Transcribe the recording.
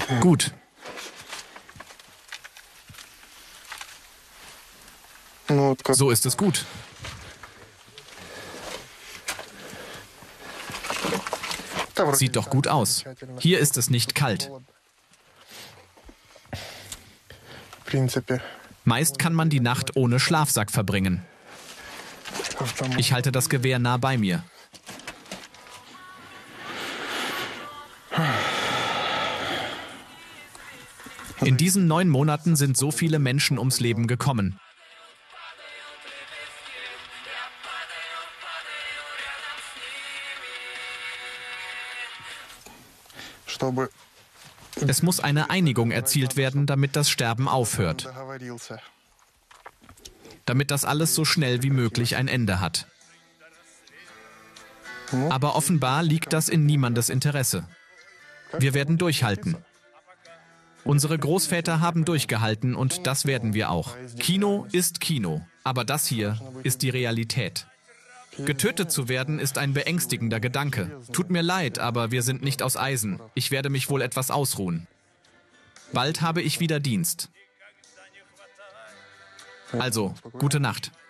Gut. So ist es gut. Sieht doch gut aus. Hier ist es nicht kalt. Meist kann man die Nacht ohne Schlafsack verbringen. Ich halte das Gewehr nah bei mir. In diesen 9 Monaten sind so viele Menschen ums Leben gekommen. Es muss eine Einigung erzielt werden, damit das Sterben aufhört. Damit das alles so schnell wie möglich ein Ende hat. Aber offenbar liegt das in niemandes Interesse. Wir werden durchhalten. Unsere Großväter haben durchgehalten und das werden wir auch. Kino ist Kino, aber das hier ist die Realität. Getötet zu werden ist ein beängstigender Gedanke. Tut mir leid, aber wir sind nicht aus Eisen. Ich werde mich wohl etwas ausruhen. Bald habe ich wieder Dienst. Also, gute Nacht.